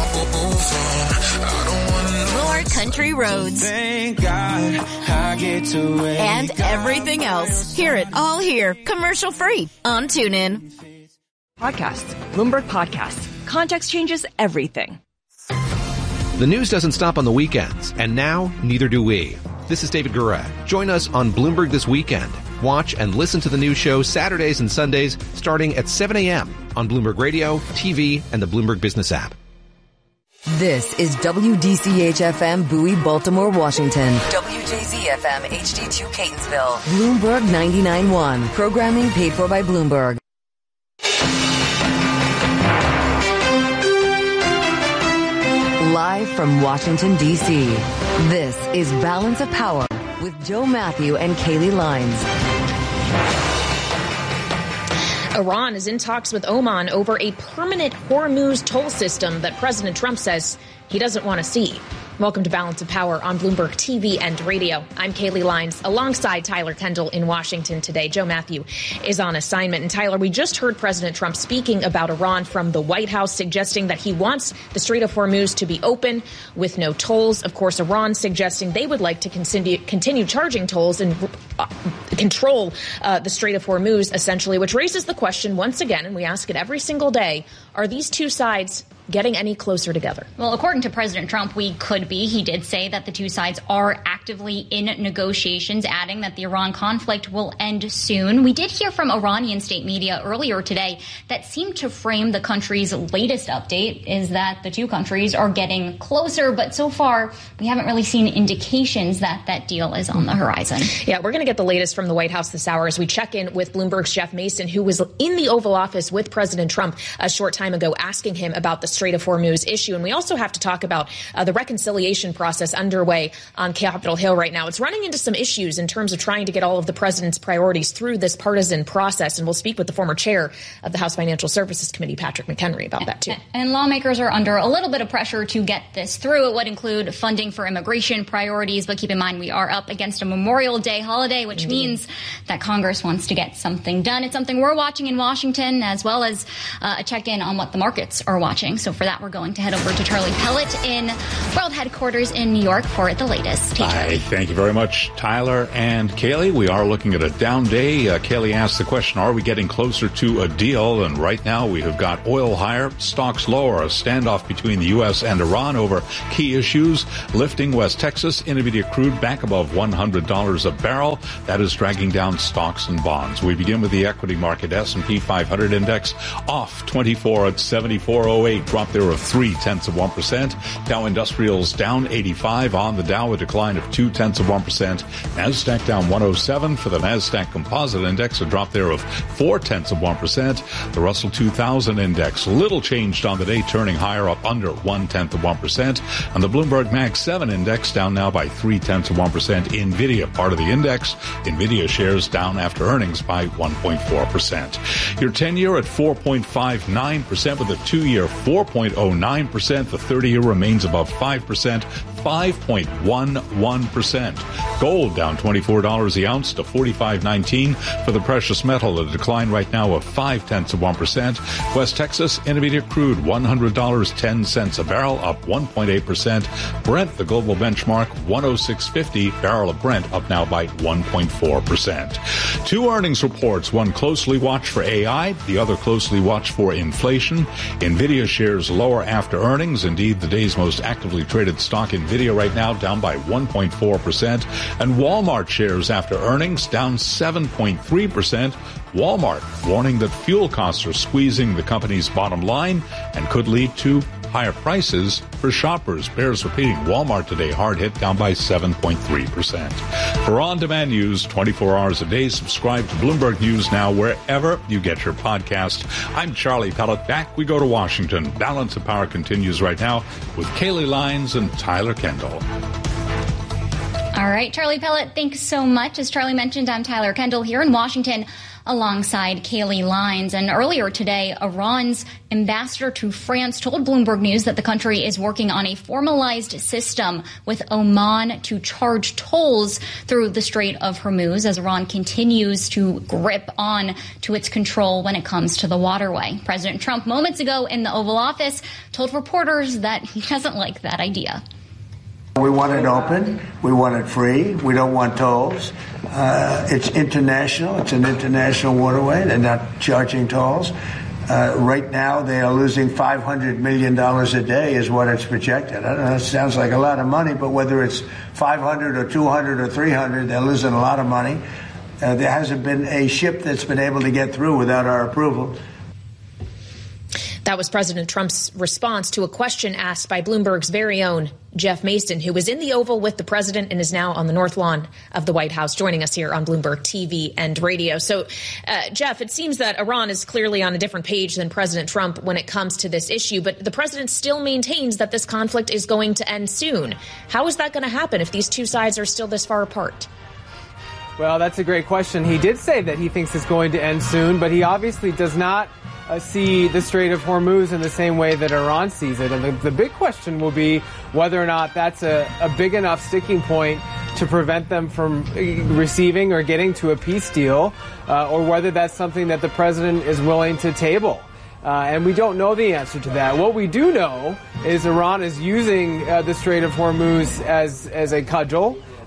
More country roads. Thank God I get to wake and everything else. Hear it all here, commercial-free on TuneIn. Podcasts. Bloomberg Podcasts. Context changes everything. The news doesn't stop on the weekends, and now neither do we. This is David Gura. Join us on Bloomberg This Weekend. Watch and listen to the news show Saturdays and Sundays starting at 7 a.m. on Bloomberg Radio, TV, and the Bloomberg Business app. This is WDCH-FM Bowie, Baltimore, Washington. WJZ-FM HD2 Catonsville. Bloomberg 99.1. Programming paid for by Bloomberg. Live from Washington, D.C., this is Balance of Power with Joe Matthew and Kaylee Lyons. Iran is in talks with Oman over a permanent Hormuz toll system that President Trump says he doesn't want to see. Welcome to Balance of Power on Bloomberg TV and radio. I'm Kaylee Lyons alongside Tyler Kendall in Washington today. Joe Matthew is on assignment. And Tyler, we just heard President Trump speaking about Iran from the White House, suggesting that he wants the Strait of Hormuz to be open with no tolls. Of course, Iran suggesting they would like to continue charging tolls and control the Strait of Hormuz, essentially, which raises the question once again, and we ask it every single day, are these two sides getting any closer together? Well, according to President Trump, we could be. He did say that the two sides are actively in negotiations, adding that the Iran conflict will end soon. We did hear from Iranian state media earlier today that seemed to frame the country's latest update is that the two countries are getting closer, but so far we haven't really seen indications that that deal is on the horizon. Yeah, we're going to get the latest from the White House this hour as we check in with Bloomberg's Jeff Mason, who was in the Oval Office with President Trump a short time ago, asking him about the Strait of Hormuz issue. And we also have to talk about the reconciliation process underway on Capitol Hill right now. It's running into some issues in terms of trying to get all of the president's priorities through this partisan process. And we'll speak with the former chair of the House Financial Services Committee, Patrick McHenry, about that, too. And lawmakers are under a little bit of pressure to get this through. It would include funding for immigration priorities. But keep in mind, we are up against a Memorial Day holiday, which means that Congress wants to get something done. It's something we're watching in Washington, as well as a check-in on what the markets are watching. So for that, we're going to head over to Charlie Pellet in World Headquarters in New York for the latest. Hi, thank you very much, Tyler and Kaylee. We are looking at a down day. Kaylee asked the question, are we getting closer to a deal? And right now we have got oil higher, stocks lower, a standoff between the U.S. and Iran over key issues, lifting West Texas Intermediate crude back above $100 a barrel. That is dragging down stocks and bonds. We begin with the equity market. S&P 500 index off 24 at 74.08, drop there of 0.3%. Dow Industrials down 85 on the Dow, a decline of 0.2%. NASDAQ down 107 for the NASDAQ Composite Index, a drop there of 0.4%. The Russell 2000 Index, little changed on the day, turning higher, up under 0.1%. And the Bloomberg Mag 7 Index down now by 0.3%. NVIDIA, part of the index. NVIDIA shares down after earnings by 1.4%. Your 10-year at 4.59% with a 2-year 4.09%. The 30-year remains above 5%. 5.11%. Gold down $24 the ounce to $45.19 for the precious metal, a decline right now of 0.5%. West Texas Intermediate crude $100.10 a barrel, up 1.8%. Brent, the global benchmark, 106.50 barrel of Brent, up now by 1.4%. Two earnings reports, one closely watched for AI, the other closely watched for inflation. NVIDIA shares lower after earnings. Indeed, the day's most actively traded stock, NVIDIA, right now down by 1.4%. And Walmart shares after earnings down 7.3%. Walmart warning that fuel costs are squeezing the company's bottom line and could lead to higher prices for shoppers. Bears repeating, Walmart today hard hit, down by 7.3%. For on-demand news 24 hours a day, subscribe to Bloomberg News Now wherever you get your podcast. I'm Charlie Pellet. Back we go to Washington. Balance of Power continues right now with Kaylee Lyons and Tyler Kendall. All right, Charlie Pellet, thanks so much. As Charlie mentioned, I'm Tyler Kendall here in Washington alongside Kaylee Lyons. And earlier today, Iran's ambassador to France told Bloomberg News that the country is working on a formalized system with Oman to charge tolls through the Strait of Hormuz as Iran continues to grip on to its control when it comes to the waterway. President Trump moments ago in the Oval Office told reporters that he doesn't like that idea. We want it open. We want it free. We don't want tolls. It's international. It's an international waterway. They're not charging tolls. Right now, they are losing $500 million a day is what it's projected. I don't know, that sounds like a lot of money, but whether it's 500 or 200 or 300, they're losing a lot of money. There hasn't been a ship that's been able to get through without our approval. That was President Trump's response to a question asked by Bloomberg's very own Jeff Mason, who was in the Oval with the president and is now on the North Lawn of the White House, joining us here on Bloomberg TV and radio. So, Jeff, it seems that Iran is clearly on a different page than President Trump when it comes to this issue, but the president still maintains that this conflict is going to end soon. How is that going to happen if these two sides are still this far apart? Well, that's a great question. He did say that he thinks it's going to end soon, but he obviously does not see the Strait of Hormuz in the same way that Iran sees it. And the big question will be whether or not that's a big enough sticking point to prevent them from receiving or getting to a peace deal, or whether that's something that the president is willing to table. And we don't know the answer to that. What we do know is Iran is using the Strait of Hormuz as a cudgel.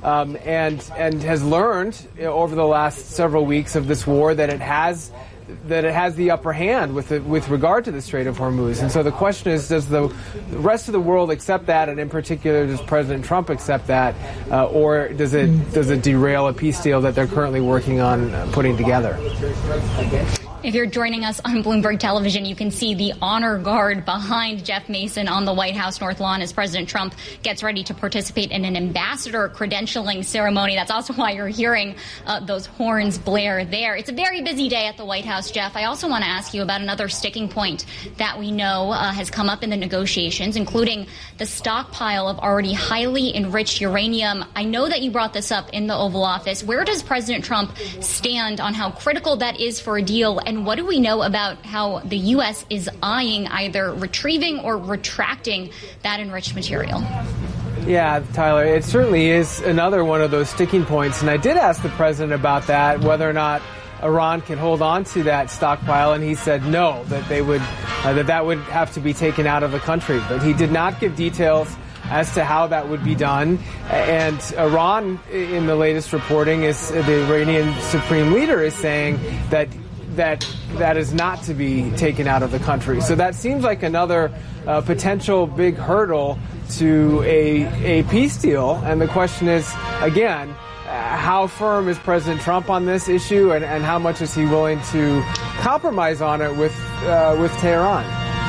and has learned over the last several weeks of this war that it has the upper hand with regard to the Strait of Hormuz. And so the question is, does the rest of the world accept that, and in particular, does President Trump accept that, or does it derail a peace deal that they're currently working on putting together? If you're joining us on Bloomberg Television, you can see the honor guard behind Jeff Mason on the White House North Lawn as President Trump gets ready to participate in an ambassador credentialing ceremony. That's also why you're hearing those horns blare there. It's a very busy day at the White House, Jeff. I also want to ask you about another sticking point that we know has come up in the negotiations, including the stockpile of already highly enriched uranium. I know that you brought this up in the Oval Office. Where does President Trump stand on how critical that is for a deal? And what do we know about how the U.S. is eyeing either retrieving or retracting that enriched material? Yeah, Tyler, it certainly is another one of those sticking points. And I did ask the president about that, whether or not Iran can hold on to that stockpile, and he said no, that they would that would have to be taken out of the country. But he did not give details as to how that would be done. And Iran, in the latest reporting, is the Iranian supreme leader is saying that is not to be taken out of the country. So that seems like another potential big hurdle to a peace deal. And the question is, again, how firm is President Trump on this issue, and how much is he willing to compromise on it with Tehran?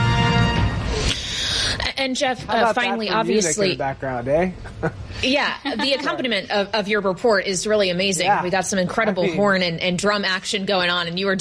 And Jeff, finally, obviously, in the background, eh? Yeah, the accompaniment of your report is really amazing. Yeah. We got some incredible horn and drum action going on, and you were